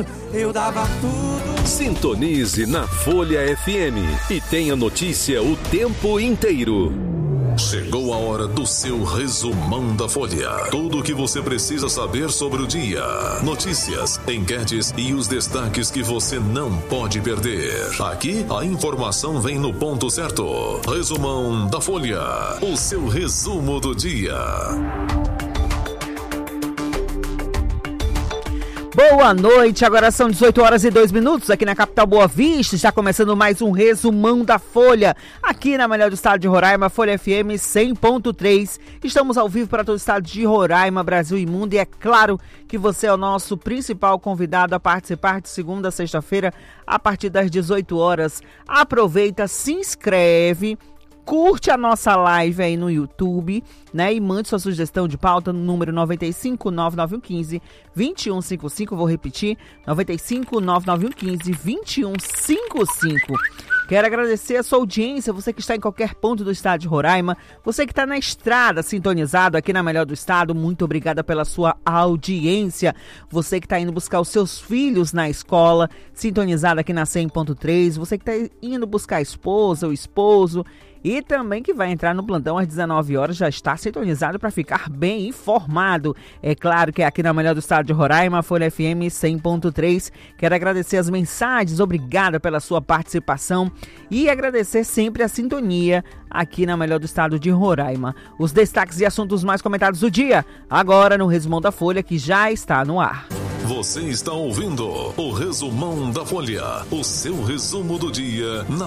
Eu dava tudo. Sintonize na Folha FM e tenha notícia o tempo inteiro. Chegou a hora do seu resumão da Folha. Tudo o que você precisa saber sobre o dia. Notícias, enquetes e os destaques que você não pode perder. Aqui, a informação vem no ponto certo. Resumão da Folha. O seu resumo do dia. Boa noite, agora são 18 horas e 2 minutos aqui na capital Boa Vista. Está começando mais um resumão da Folha, aqui na melhor do estado de Roraima, Folha FM 100.3. Estamos ao vivo para todo o estado de Roraima, Brasil e mundo, e é claro que você é o nosso principal convidado a participar de segunda a sexta-feira, a partir das 18 horas. Aproveita, se inscreve, curte a nossa live aí no YouTube, né? E mande sua sugestão de pauta no número 95-9915-2155. Vou repetir, 95-9915-2155. Quero agradecer a sua audiência, você que está em qualquer ponto do estado de Roraima, você que está na estrada, sintonizado aqui na melhor do estado, muito obrigada pela sua audiência. Você que está indo buscar os seus filhos na escola, sintonizado aqui na 100.3, você que está indo buscar a esposa, o esposo, e também que vai entrar no plantão às 19 horas, já está sintonizado para ficar bem informado. É claro que é aqui na melhor do estado de Roraima, Folha FM 100.3. Quero agradecer as mensagens, obrigada pela sua participação e agradecer sempre a sintonia aqui na melhor do estado de Roraima. Os destaques e assuntos mais comentados do dia, agora no Resumão da Folha, que já está no ar. Você está ouvindo o Resumão da Folha, o seu resumo do dia na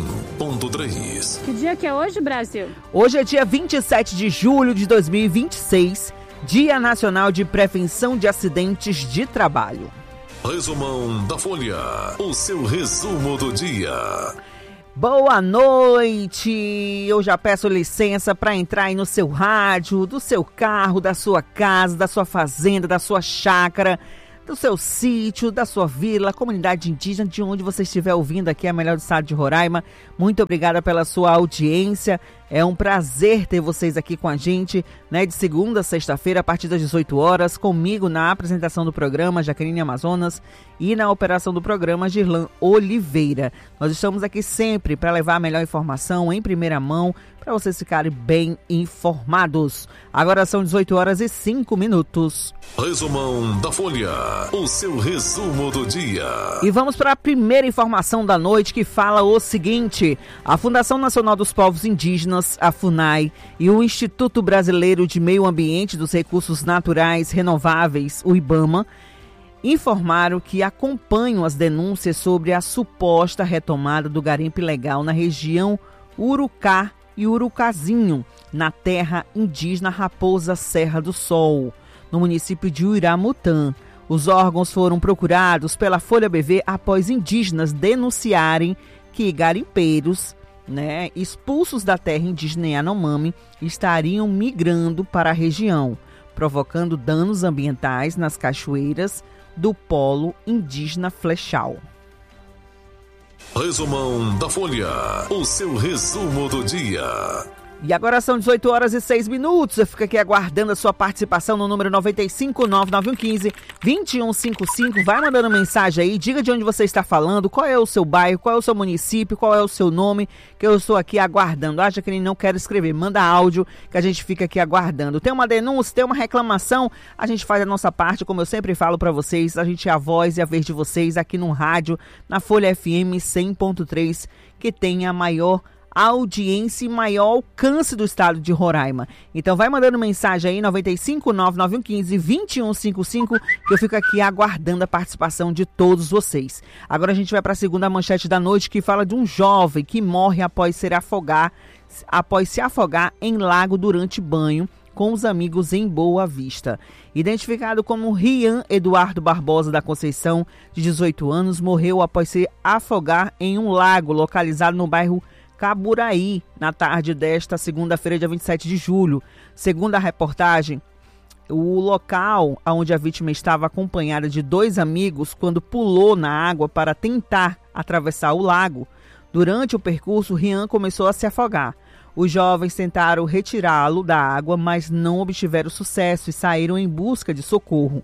100.3. Que dia que é hoje, Brasil? Hoje é dia 27 de julho de 2026, Dia Nacional de Prevenção de Acidentes de Trabalho. Resumão da Folha, o seu resumo do dia. Boa noite! Eu já peço licença para entrar aí no seu rádio, do seu carro, da sua casa, da sua fazenda, da sua chácara, do seu sítio, da sua vila, comunidade indígena, de onde você estiver ouvindo aqui, a melhor do estado de Roraima. Muito obrigada pela sua audiência. É um prazer ter vocês aqui com a gente, né, de segunda a sexta-feira, a partir das 18 horas, comigo na apresentação do programa, Jaqueline Amazonas, e na operação do programa, Girlan Oliveira. Nós estamos aqui sempre para levar a melhor informação em primeira mão, para vocês ficarem bem informados. Agora são 18 horas e 5 minutos. Resumão da Folha, o seu resumo do dia. E vamos para a primeira informação da noite, que fala o seguinte: a Fundação Nacional dos Povos Indígenas, a FUNAI, e o Instituto Brasileiro de Meio Ambiente dos Recursos Naturais Renováveis, o IBAMA, informaram que acompanham as denúncias sobre a suposta retomada do garimpo ilegal na região Urucá e Urucazinho, na terra indígena Raposa Serra do Sol, no município de Uiramutã. Os órgãos foram procurados pela Folha BV após indígenas denunciarem que garimpeiros, né, expulsos da terra indígena Yanomami, estariam migrando para a região, provocando danos ambientais nas cachoeiras do polo indígena Flechal. Resumão da Folha, o seu resumo do dia. E agora são 18 horas e 6 minutos. Eu fico aqui aguardando a sua participação no número 95-9915-2155. Vai mandando mensagem aí, diga de onde você está falando, qual é o seu bairro, qual é o seu município, qual é o seu nome, que eu estou aqui aguardando. Acha que ele não quer escrever, manda áudio que a gente fica aqui aguardando. Tem uma denúncia, tem uma reclamação, a gente faz a nossa parte, como eu sempre falo para vocês, a gente é a voz e a vez de vocês aqui no rádio, na Folha FM 100.3, que tem a maior audiência e maior alcance do estado de Roraima. Então vai mandando mensagem aí, 95-9915-2155, que eu fico aqui aguardando a participação de todos vocês. Agora a gente vai para a segunda manchete da noite, que fala de um jovem que morre após se afogar em lago durante banho com os amigos em Boa Vista. Identificado como Rian Eduardo Barbosa da Conceição, de 18 anos, morreu após se afogar em um lago localizado no bairro Caburaí, na tarde desta segunda-feira, dia 27 de julho. Segundo a reportagem, o local onde a vítima estava acompanhada de 2 amigos quando pulou na água para tentar atravessar o lago. Durante o percurso, Rian começou a se afogar. Os jovens tentaram retirá-lo da água, mas não obtiveram sucesso e saíram em busca de socorro.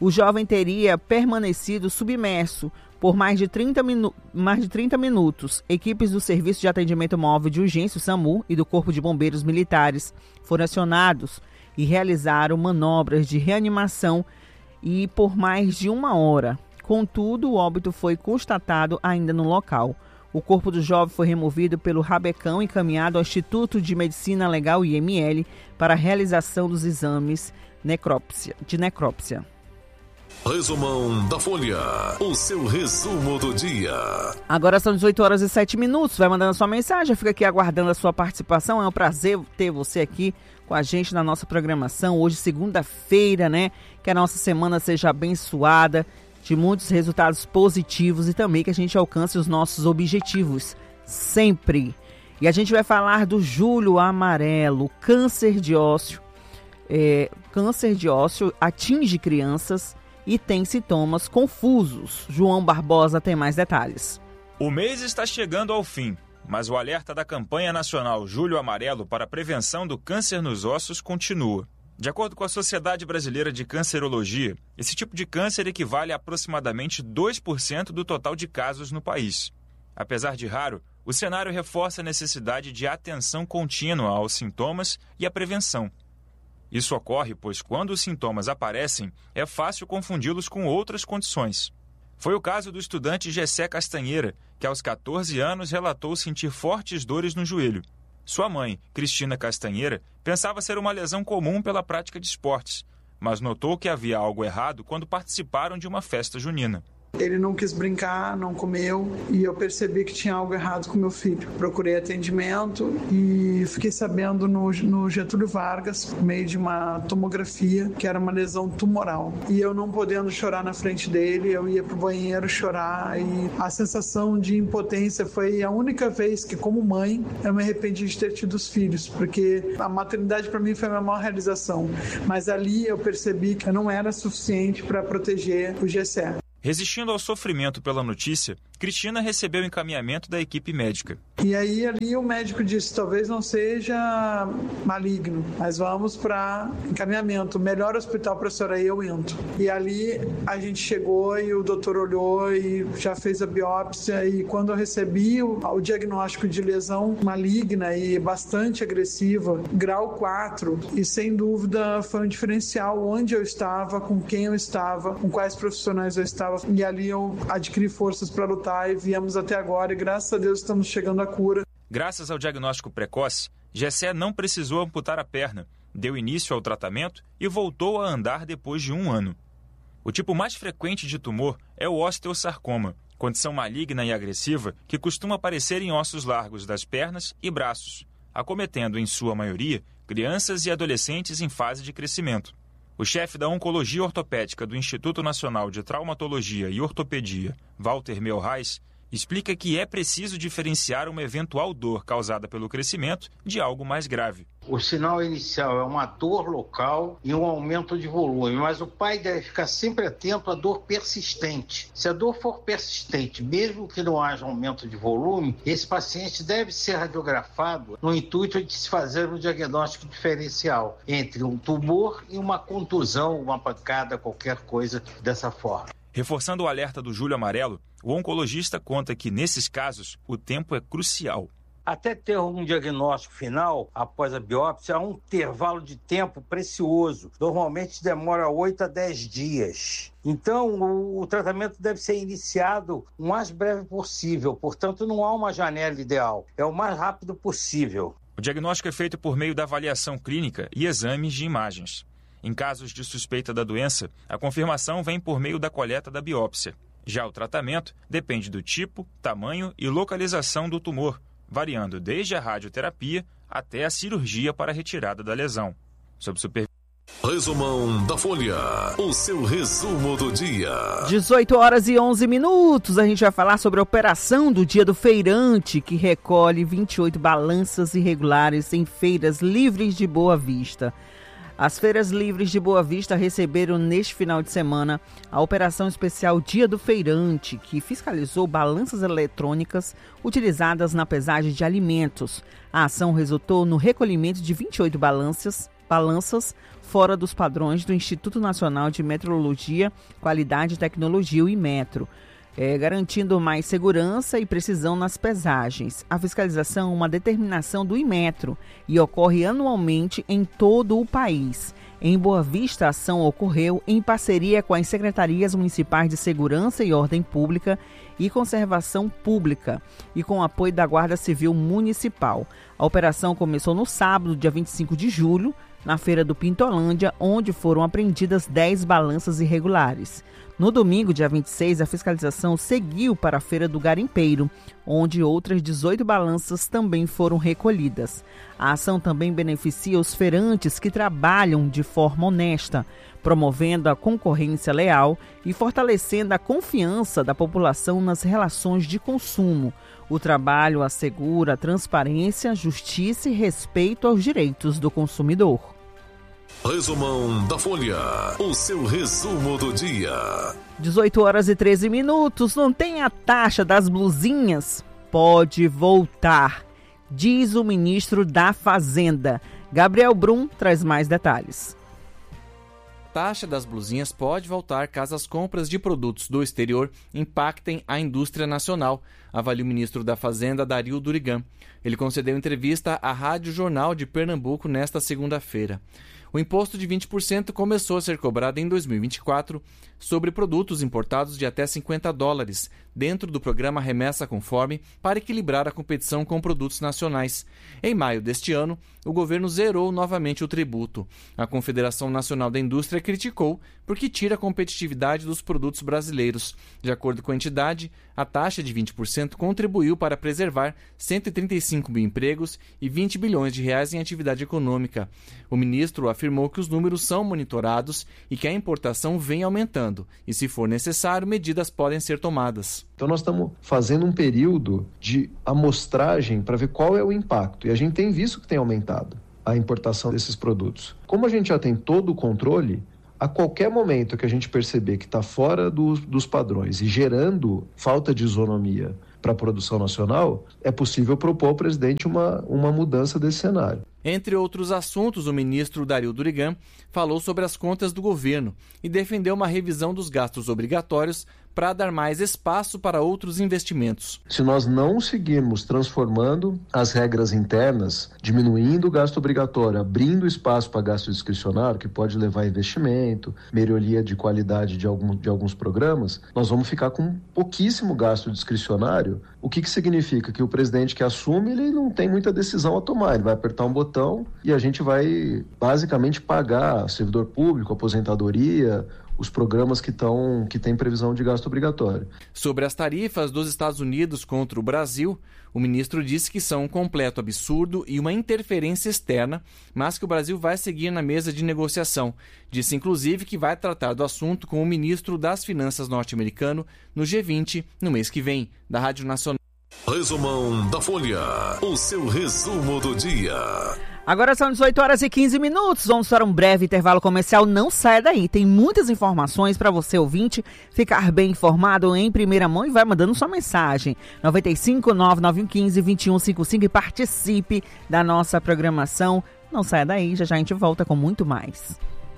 o jovem teria permanecido submerso por mais de 30 minutos. Equipes do Serviço de Atendimento Móvel de Urgência, o SAMU, e do Corpo de Bombeiros Militares foram acionados e realizaram manobras de reanimação e por mais de 1 hora. Contudo, o óbito foi constatado ainda no local. O corpo do jovem foi removido pelo rabecão e encaminhado ao Instituto de Medicina Legal, IML, para a realização dos exames de necrópsia. Resumão da Folha, o seu resumo do dia. Agora são 18 horas e 7 minutos. Vai mandando a sua mensagem, fica aqui aguardando a sua participação. É um prazer ter você aqui com a gente na nossa programação. Hoje, segunda-feira, né? Que a nossa semana seja abençoada, de muitos resultados positivos e também que a gente alcance os nossos objetivos, sempre. E a gente vai falar do Julho Amarelo, câncer de ósseo. Câncer de ósseo atinge crianças e tem sintomas confusos. João Barbosa tem mais detalhes. O mês está chegando ao fim, mas o alerta da campanha nacional Julho Amarelo para a prevenção do câncer nos ossos continua. De acordo com a Sociedade Brasileira de Cancerologia, esse tipo de câncer equivale a aproximadamente 2% do total de casos no país. Apesar de raro, o cenário reforça a necessidade de atenção contínua aos sintomas e à prevenção. Isso ocorre pois, quando os sintomas aparecem, é fácil confundi-los com outras condições. Foi o caso do estudante Gessé Castanheira, que aos 14 anos relatou sentir fortes dores no joelho. Sua mãe, Cristina Castanheira, pensava ser uma lesão comum pela prática de esportes, mas notou que havia algo errado quando participaram de uma festa junina. Ele não quis brincar, não comeu e eu percebi que tinha algo errado com meu filho. Procurei atendimento e fiquei sabendo no Getúlio Vargas, por meio de uma tomografia, que era uma lesão tumoral. E eu não podendo chorar na frente dele, eu ia pro banheiro chorar e a sensação de impotência foi a única vez que, como mãe, eu me arrependi de ter tido os filhos, porque a maternidade para mim foi a minha maior realização. Mas ali eu percebi que eu não era suficiente para proteger o Gessé. Resistindo ao sofrimento pela notícia, Cristina recebeu o encaminhamento da equipe médica. E aí ali o médico disse, talvez não seja maligno, mas vamos para encaminhamento. O melhor hospital para a senhora eu entro. E ali a gente chegou e o doutor olhou e já fez a biópsia. E quando eu recebi o diagnóstico de lesão maligna e bastante agressiva, grau 4, e sem dúvida foi um diferencial onde eu estava, com quem eu estava, com quais profissionais eu estava. E ali eu adquiri forças para lutar e viemos até agora e graças a Deus estamos chegando à cura. Graças ao diagnóstico precoce, Gessé não precisou amputar a perna, deu início ao tratamento e voltou a andar depois de 1 ano. O tipo mais frequente de tumor é o osteosarcoma, condição maligna e agressiva que costuma aparecer em ossos largos das pernas e braços, acometendo, em sua maioria, crianças e adolescentes em fase de crescimento. O chefe da Oncologia Ortopédica do Instituto Nacional de Traumatologia e Ortopedia, Walter Melrais, explica que é preciso diferenciar uma eventual dor causada pelo crescimento de algo mais grave. O sinal inicial é uma dor local e um aumento de volume, mas o pai deve ficar sempre atento à dor persistente. Se a dor for persistente, mesmo que não haja aumento de volume, esse paciente deve ser radiografado no intuito de se fazer um diagnóstico diferencial entre um tumor e uma contusão, uma pancada, qualquer coisa dessa forma. Reforçando o alerta do Julho Amarelo, o oncologista conta que, nesses casos, o tempo é crucial. Até ter um diagnóstico final, após a biópsia, há um intervalo de tempo precioso. Normalmente demora 8 a 10 dias. Então, o tratamento deve ser iniciado o mais breve possível. Portanto, não há uma janela ideal. É o mais rápido possível. O diagnóstico é feito por meio da avaliação clínica e exames de imagens. Em casos de suspeita da doença, a confirmação vem por meio da coleta da biópsia. Já o tratamento depende do tipo, tamanho e localização do tumor, variando desde a radioterapia até a cirurgia para a retirada da lesão. Sob Resumão da Folha, o seu resumo do dia. 18 horas e 11 minutos, a gente vai falar sobre a operação do Dia do Feirante, que recolhe 28 balanças irregulares em feiras livres de Boa Vista. As feiras livres de Boa Vista receberam neste final de semana a operação especial Dia do Feirante, que fiscalizou balanças eletrônicas utilizadas na pesagem de alimentos. A ação resultou no recolhimento de 28 balanças balanças fora dos padrões do Instituto Nacional de Metrologia, Qualidade e Tecnologia, o Inmetro, garantindo mais segurança e precisão nas pesagens. A fiscalização é uma determinação do Inmetro e ocorre anualmente em todo o país. Em Boa Vista, a ação ocorreu em parceria com as Secretarias Municipais de Segurança e Ordem Pública e Conservação Pública e com apoio da Guarda Civil Municipal. A operação começou no sábado, dia 25 de julho, na Feira do Pintolândia, onde foram apreendidas 10 balanças irregulares. No domingo, dia 26, a fiscalização seguiu para a Feira do Garimpeiro, onde outras 18 balanças também foram recolhidas. A ação também beneficia os feirantes que trabalham de forma honesta, promovendo a concorrência leal e fortalecendo a confiança da população nas relações de consumo. O trabalho assegura transparência, justiça e respeito aos direitos do consumidor. Resumão da Folha, o seu resumo do dia. 18 horas e 13 minutos, não tem a taxa das blusinhas? Pode voltar, diz o ministro da Fazenda. Gabriel Brum traz mais detalhes. A taxa das blusinhas pode voltar caso as compras de produtos do exterior impactem a indústria nacional, avalia o ministro da Fazenda, Dario Durigan. Ele concedeu entrevista à Rádio Jornal de Pernambuco nesta segunda-feira. O imposto de 20% começou a ser cobrado em 2024 sobre produtos importados de até $50, dentro do programa Remessa Conforme, para equilibrar a competição com produtos nacionais. Em maio deste ano, o governo zerou novamente o tributo. A Confederação Nacional da Indústria criticou porque tira a competitividade dos produtos brasileiros. De acordo com a entidade, a taxa de 20% contribuiu para preservar 135 mil empregos e R$20 bilhões em atividade econômica. O ministro afirmou que os números são monitorados e que a importação vem aumentando e, se for necessário, medidas podem ser tomadas. Então nós estamos fazendo um período de amostragem para ver qual é o impacto. E a gente tem visto que tem aumentado a importação desses produtos. Como a gente já tem todo o controle, a qualquer momento que a gente perceber que está fora dos padrões e gerando falta de isonomia para a produção nacional, é possível propor ao presidente uma mudança desse cenário. Entre outros assuntos, o ministro Dario Durigan falou sobre as contas do governo e defendeu uma revisão dos gastos obrigatórios para dar mais espaço para outros investimentos. Se nós não seguirmos transformando as regras internas, diminuindo o gasto obrigatório, abrindo espaço para gasto discricionário, que pode levar a investimento, melhoria de qualidade de alguns programas, nós vamos ficar com pouquíssimo gasto discricionário, o que significa que o presidente que assume, ele não tem muita decisão a tomar, ele vai apertar um botão e a gente vai basicamente pagar servidor público, aposentadoria, os programas que têm previsão de gasto obrigatório. Sobre as tarifas dos Estados Unidos contra o Brasil, o ministro disse que são um completo absurdo e uma interferência externa, mas que o Brasil vai seguir na mesa de negociação. Disse, inclusive, que vai tratar do assunto com o ministro das Finanças norte-americano no G20 no mês que vem. Da Rádio Nacional. Resumão da Folha, o seu resumo do dia. Agora são 18 horas e 15 minutos, vamos para um breve intervalo comercial, não saia daí, tem muitas informações para você ouvinte ficar bem informado em primeira mão e vai mandando sua mensagem, 95-9915-2155 e participe da nossa programação, não saia daí, já a gente volta com muito mais.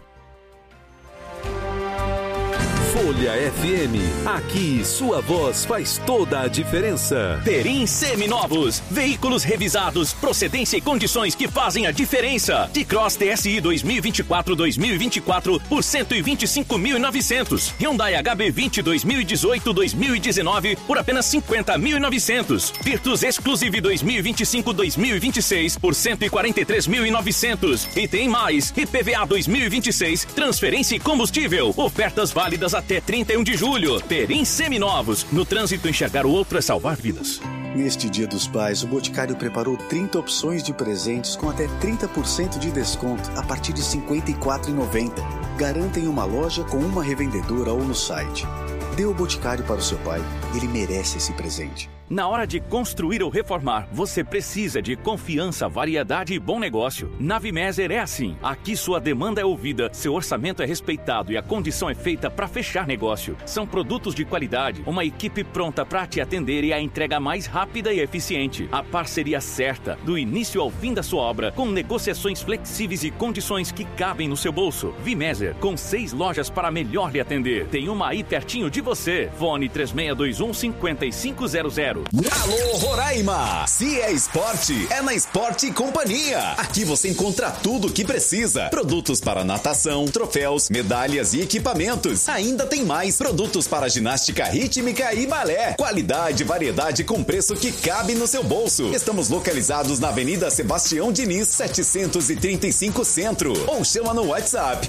Folha FM, aqui sua voz faz toda a diferença. Perim seminovos, veículos revisados, procedência e condições que fazem a diferença. T-Cross TSI 2024-2024 por 125.900. Hyundai HB20 2018-2019 por apenas 50.900. Virtus Exclusive 2025-2026 por 143.900. E tem mais, IPVA 2026, transferência e combustível. Ofertas válidas até 31 de julho. Perim seminovos. No trânsito, enxergar o outro é salvar vidas. Neste Dia dos Pais, o Boticário preparou 30 opções de presentes com até 30% de desconto a partir de R$ 54,90. Garanta em uma loja com uma revendedora ou no site. Dê o Boticário para o seu pai. Ele merece esse presente. Na hora de construir ou reformar, você precisa de confiança, variedade e bom negócio. Na Vimeser é assim. Aqui sua demanda é ouvida, seu orçamento é respeitado e a condição é feita para fechar negócio. São produtos de qualidade, uma equipe pronta para te atender e a entrega mais rápida e eficiente. A parceria certa, do início ao fim da sua obra, com negociações flexíveis e condições que cabem no seu bolso. Vimeser, com 6 lojas para melhor lhe atender. Tem uma aí pertinho de você. Fone 3621-5500. Alô, Roraima! Se é esporte, é na Esporte Companhia. Aqui você encontra tudo o que precisa. Produtos para natação, troféus, medalhas e equipamentos. Ainda tem mais produtos para ginástica rítmica e balé. Qualidade e variedade com preço que cabe no seu bolso. Estamos localizados na Avenida Sebastião Diniz, 735 Centro. Ou chama no WhatsApp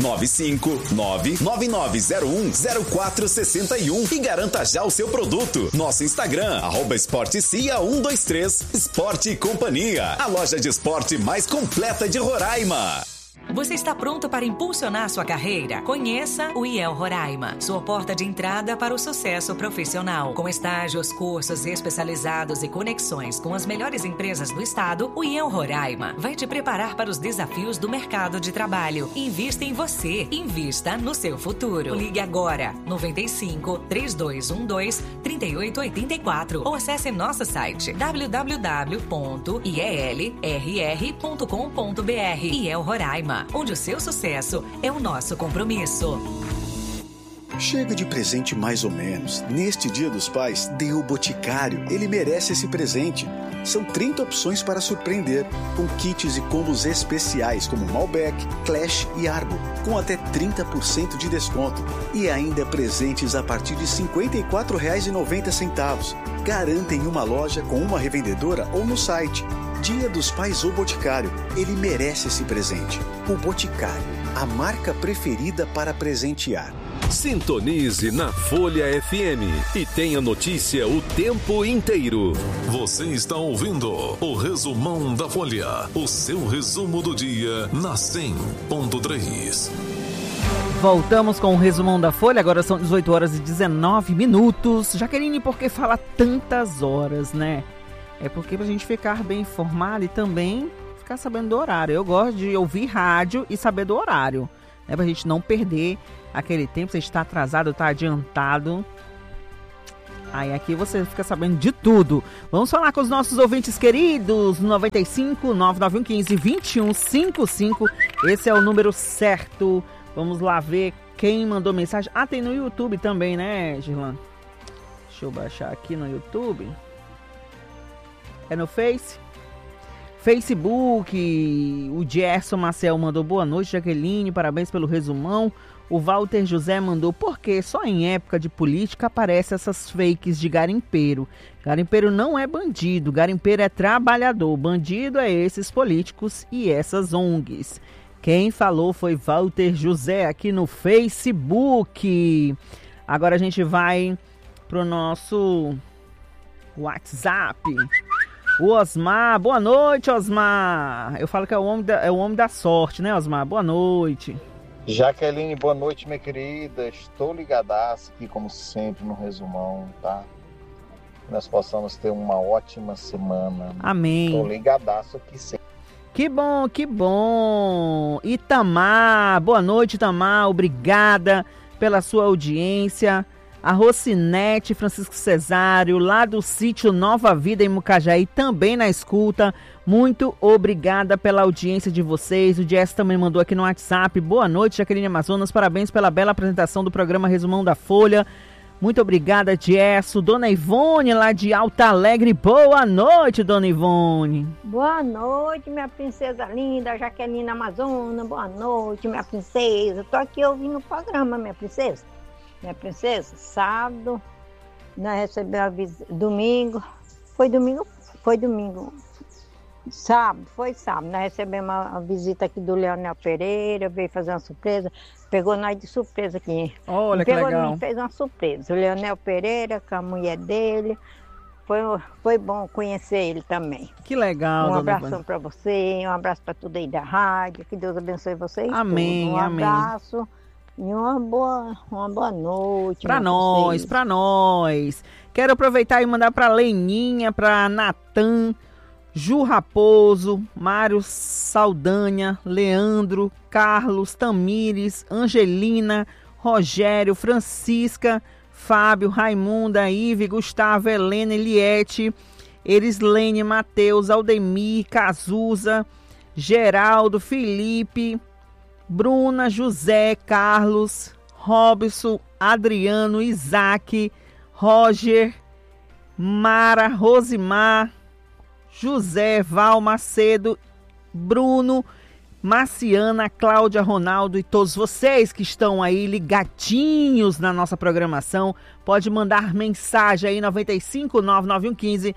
959-9901-0461 e garanta já o seu produto. Nosso Instagram, @esportecia123. Esporte Companhia, a loja de esporte mais completa de Roraima. Você está pronto para impulsionar sua carreira? Conheça o IEL Roraima, sua porta de entrada para o sucesso profissional. Com estágios, cursos especializados e conexões com as melhores empresas do estado, o IEL Roraima vai te preparar para os desafios do mercado de trabalho. Invista em você, invista no seu futuro. Ligue agora, 95-3212-3884 ou acesse nosso site www.ielrr.com.br. IEL Roraima, onde o seu sucesso é o nosso compromisso. Chega de presente mais ou menos. Neste Dia dos Pais, dê o Boticário. Ele merece esse presente. São 30 opções para surpreender, com kits e combos especiais como Malbec, Clash e Argo, com até 30% de desconto. E ainda presentes a partir de R$ 54,90. Garanta em uma loja com uma revendedora ou no site. Dia dos Pais ou Boticário. Ele merece esse presente. O Boticário, a marca preferida para presentear. Sintonize na Folha FM e tenha notícia o tempo inteiro. Você está ouvindo o Resumão da Folha, o seu resumo do dia na 100.3. Voltamos com o Resumão da Folha, agora são 18 horas e 19 minutos. Jaqueline, por que fala tantas horas, né? É porque pra gente ficar bem informado e também ficar sabendo do horário. Eu gosto de ouvir rádio e saber do horário, né? Pra gente não perder aquele tempo, se a gente tá atrasado, tá adiantado. Aí aqui você fica sabendo de tudo. Vamos falar com os nossos ouvintes queridos, 95 991 15 21 55. Esse é o número certo. Vamos lá ver quem mandou mensagem. Ah, tem no YouTube também, né, Girlan? Deixa eu baixar aqui no YouTube. É no Facebook. O Gerson Marcel mandou boa noite, Jaqueline, parabéns pelo resumão. O Walter José mandou, porque só em época de política aparecem essas fakes de garimpeiro. Garimpeiro não é bandido, garimpeiro é trabalhador. Bandido é esses políticos e essas ONGs. Quem falou foi Walter José aqui no Facebook. Agora a gente vai pro nosso WhatsApp. O Osmar, boa noite, Osmar. Eu falo que é o homem da sorte, né, Osmar? Boa noite. Jaqueline, boa noite, minha querida. Estou ligadaço aqui, como sempre, no resumão, tá? Que nós possamos ter uma ótima semana. Amém. Estou ligadaço aqui sempre. Que bom, que bom. Itamar, boa noite, Itamar. Obrigada pela sua audiência. A Rocinete Francisco Cesário, lá do sítio Nova Vida em Mucajaí, também na escuta. Muito obrigada pela audiência de vocês. O Jess também mandou aqui no WhatsApp. Boa noite, Jaqueline Amazonas. Parabéns pela bela apresentação do programa Resumão da Folha. Muito obrigada, Jess. Dona Ivone, lá de Alta Alegre. Boa noite, Dona Ivone. Boa noite, minha princesa linda, Jaqueline Amazonas. Boa noite, minha princesa. Tô aqui ouvindo o programa, minha princesa. Minha princesa, sábado, nós recebemos a visita, domingo, sábado, nós recebemos a visita aqui do Leonel Pereira, veio fazer uma surpresa, pegou nós de surpresa aqui. Olha que legal. Fez uma surpresa, o Leonel Pereira com a mulher dele, foi bom conhecer ele também. Que legal. Um abração para você, um abraço para tudo aí da rádio, que Deus abençoe vocês. Amém, todos. Um amém. abraço. E uma boa noite. Pra nós. Quero aproveitar e mandar pra Leninha, pra Natan, Ju Raposo, Mário Saldanha, Leandro, Carlos, Tamires, Angelina, Rogério, Francisca, Fábio, Raimunda, Ive, Gustavo, Helena, Eliette, Erislene, Matheus, Aldemir, Cazuza, Geraldo, Felipe, Bruna, José, Carlos, Robson, Adriano, Isaac, Roger, Mara, Rosimar, José, Val Macedo, Bruno, Marciana, Cláudia, Ronaldo e todos vocês que estão aí ligadinhos na nossa programação. Pode mandar mensagem aí 95 99115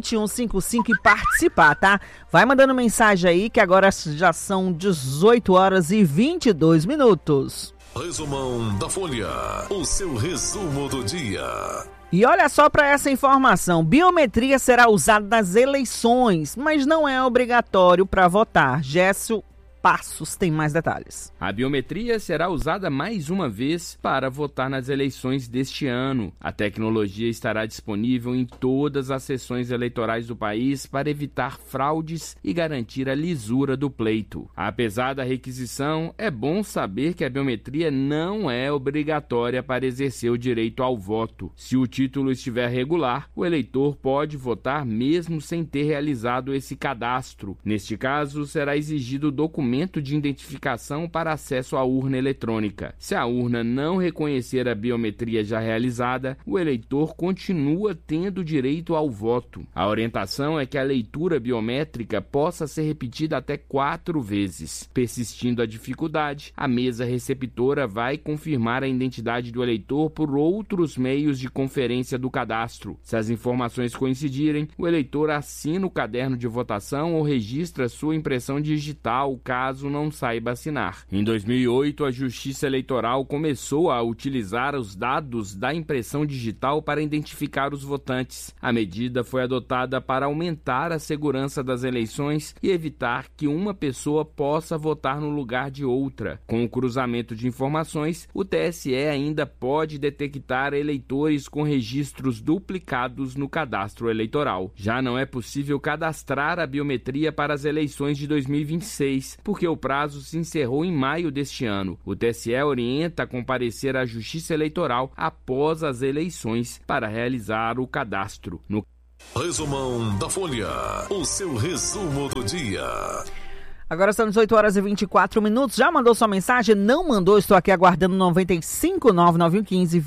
2155 e participar, tá? Vai mandando mensagem aí que agora já são 18 horas e 22 minutos. Resumão da Folha, o seu resumo do dia. E olha só para essa informação, biometria será usada nas eleições, mas não é obrigatório para votar. Géssio Passos tem mais detalhes. A biometria será usada mais uma vez para votar nas eleições deste ano. A tecnologia estará disponível em todas as sessões eleitorais do país para evitar fraudes e garantir a lisura do pleito. Apesar da requisição, é bom saber que a biometria não é obrigatória para exercer o direito ao voto. Se o título estiver regular, o eleitor pode votar mesmo sem ter realizado esse cadastro. Neste caso, será exigido o documento de identificação para acesso à urna eletrônica. Se a urna não reconhecer a biometria já realizada, o eleitor continua tendo direito ao voto. A orientação é que a leitura biométrica possa ser repetida até 4 vezes. Persistindo a dificuldade, a mesa receptora vai confirmar a identidade do eleitor por outros meios de conferência do cadastro. Se as informações coincidirem, o eleitor assina o caderno de votação ou registra sua impressão digital, caso não saiba assinar. Em 2008, a Justiça Eleitoral começou a utilizar os dados da impressão digital para identificar os votantes. A medida foi adotada para aumentar a segurança das eleições e evitar que uma pessoa possa votar no lugar de outra. Com o cruzamento de informações, o TSE ainda pode detectar eleitores com registros duplicados no cadastro eleitoral. Já não é possível cadastrar a biometria para as eleições de 2026, porque o prazo se encerrou em maio deste ano. O TSE orienta a comparecer à Justiça Eleitoral após as eleições para realizar o cadastro. Resumão da Folha, o seu resumo do dia. Agora são 18 horas e 24 minutos. Já mandou sua mensagem? Não mandou? Estou aqui aguardando 95 99115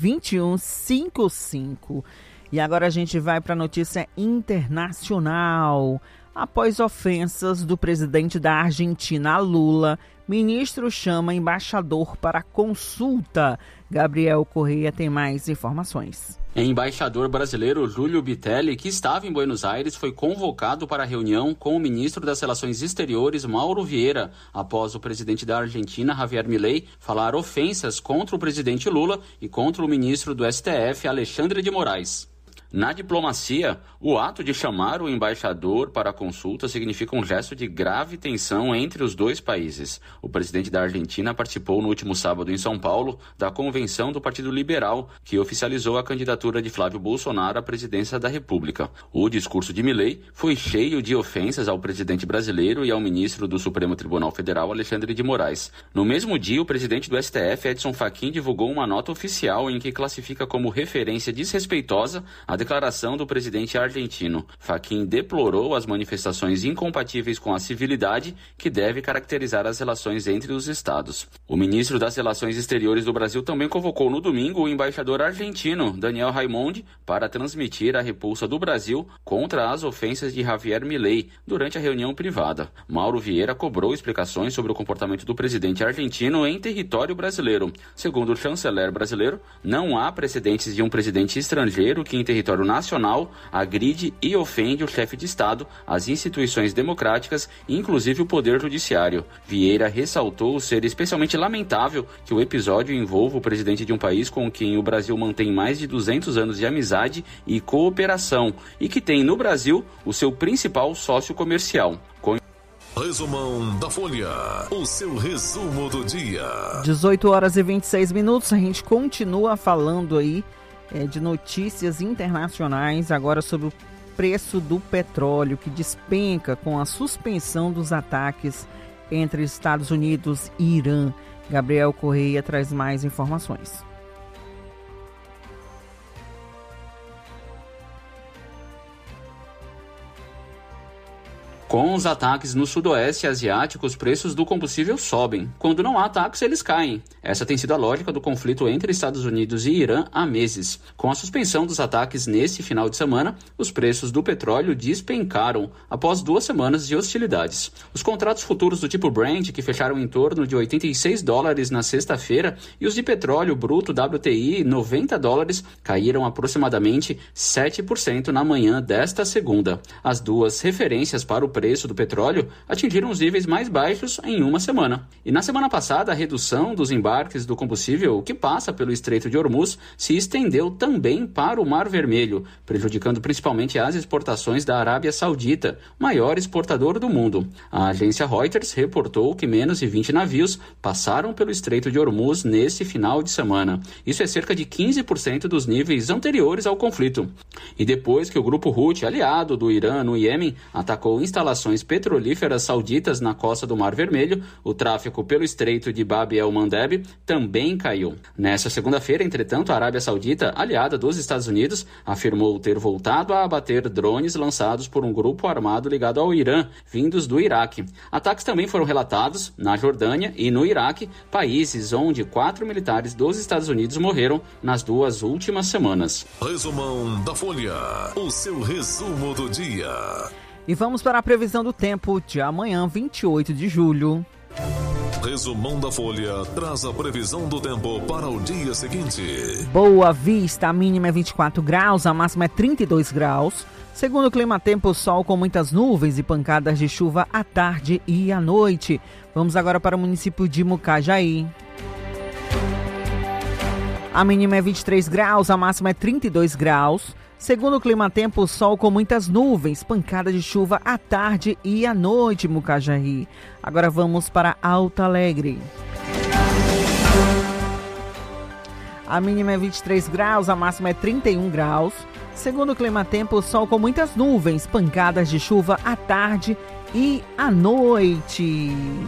2155. E agora a gente vai para a notícia internacional. Após ofensas do presidente da Argentina, Lula, ministro chama embaixador para consulta. Gabriel Correia tem mais informações. Embaixador brasileiro Júlio Bitelli, que estava em Buenos Aires, foi convocado para a reunião com o ministro das Relações Exteriores, Mauro Vieira, após o presidente da Argentina, Javier Milei, falar ofensas contra o presidente Lula e contra o ministro do STF, Alexandre de Moraes. Na diplomacia, o ato de chamar o embaixador para a consulta significa um gesto de grave tensão entre os dois países. O presidente da Argentina participou no último sábado em São Paulo da convenção do Partido Liberal, que oficializou a candidatura de Flávio Bolsonaro à presidência da República. O discurso de Milei foi cheio de ofensas ao presidente brasileiro e ao ministro do Supremo Tribunal Federal, Alexandre de Moraes. No mesmo dia, o presidente do STF, Edson Fachin, divulgou uma nota oficial em que classifica como referência desrespeitosa a declaração do presidente argentino. Fachin deplorou as manifestações incompatíveis com a civilidade que deve caracterizar as relações entre os estados. O ministro das Relações Exteriores do Brasil também convocou no domingo o embaixador argentino, Daniel Raimondi, para transmitir a repulsa do Brasil contra as ofensas de Javier Milei durante a reunião privada. Mauro Vieira cobrou explicações sobre o comportamento do presidente argentino em território brasileiro. Segundo o chanceler brasileiro, não há precedentes de um presidente estrangeiro que em território nacional agride e ofende o chefe de Estado, as instituições democráticas e inclusive o poder judiciário. Vieira ressaltou ser especialmente lamentável que o episódio envolva o presidente de um país com quem o Brasil mantém mais de 200 anos de amizade e cooperação e que tem no Brasil o seu principal sócio comercial. Resumão da Folha, o seu resumo do dia. 18 horas e 26 minutos, a gente continua falando aí de notícias internacionais, agora sobre o preço do petróleo que despenca com a suspensão dos ataques entre Estados Unidos e Irã. Gabriel Correia traz mais informações. Com os ataques no sudoeste asiático, os preços do combustível sobem. Quando não há ataques, eles caem. Essa tem sido a lógica do conflito entre Estados Unidos e Irã há meses. Com a suspensão dos ataques neste final de semana, os preços do petróleo despencaram após 2 semanas de hostilidades. Os contratos futuros do tipo Brent, que fecharam em torno de $86 na sexta-feira, e os de petróleo bruto WTI, $90, caíram aproximadamente 7% na manhã desta segunda. As duas referências para o preço do petróleo atingiram os níveis mais baixos em uma semana. E na semana passada, a redução dos embarques do combustível que passa pelo Estreito de Hormuz se estendeu também para o Mar Vermelho, prejudicando principalmente as exportações da Arábia Saudita, maior exportador do mundo. A agência Reuters reportou que menos de 20 navios passaram pelo Estreito de Hormuz nesse final de semana. Isso é cerca de 15% dos níveis anteriores ao conflito. E depois que o grupo Houthi, aliado do Irã no Iêmen, atacou instalações petrolíferas sauditas na costa do Mar Vermelho, o tráfego pelo Estreito de Bab el-Mandeb também caiu. Nessa segunda-feira, entretanto, a Arábia Saudita, aliada dos Estados Unidos, afirmou ter voltado a abater drones lançados por um grupo armado ligado ao Irã, vindos do Iraque. Ataques também foram relatados na Jordânia e no Iraque, países onde 4 militares dos Estados Unidos morreram nas 2 últimas semanas. Resumão da Folha, o seu resumo do dia. E vamos para a previsão do tempo de amanhã, 28 de julho. Resumão da Folha traz a previsão do tempo para o dia seguinte. Boa Vista, a mínima é 24 graus, a máxima é 32 graus. Segundo o Climatempo, sol com muitas nuvens e pancadas de chuva à tarde e à noite. Vamos agora para o município de Mucajaí. A mínima é 23 graus, a máxima é 32 graus. Segundo o Climatempo, sol com muitas nuvens, pancada de chuva à tarde e à noite, Mucajaí. Agora vamos para Alto Alegre. A mínima é 23 graus, a máxima é 31 graus. Segundo o Climatempo, sol com muitas nuvens, pancadas de chuva à tarde e à noite.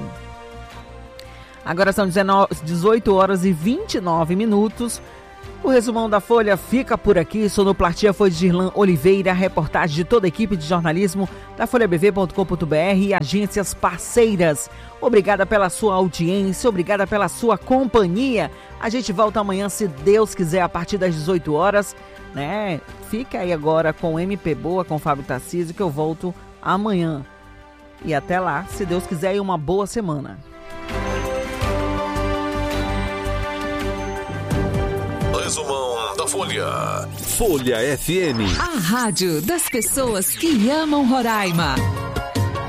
Agora são 18 horas e 29 minutos. O resumão da Folha fica por aqui. Sonoplastia foi de Girlan Oliveira, reportagem de toda a equipe de jornalismo da folhabv.com.br e agências parceiras. Obrigada pela sua audiência, obrigada pela sua companhia. A gente volta amanhã, se Deus quiser, a partir das 18 horas, né? Fica aí agora com o MP Boa, com o Fábio Tarcísio, que eu volto amanhã. E até lá, se Deus quiser, uma boa semana. Resumão da Folha. Folha FM. A rádio das pessoas que amam Roraima.